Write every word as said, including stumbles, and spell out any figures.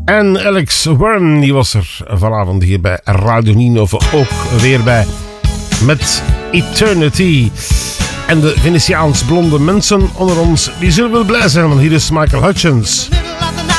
En Alex Warren, die was er vanavond hier bij Radio Ninove ook weer bij. Met Eternity. En de Venetiaans blonde mensen onder ons, die zullen wel blij zijn, want hier is Michael Hutchence.